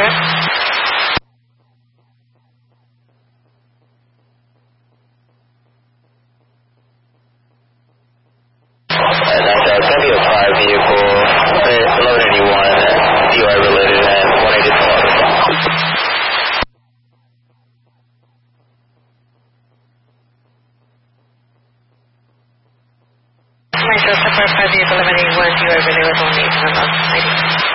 It's going to be a 5 vehicle, 1181, DUI related, and 184. Metro Suffer 5 vehicle 1181, DUI related with only 190.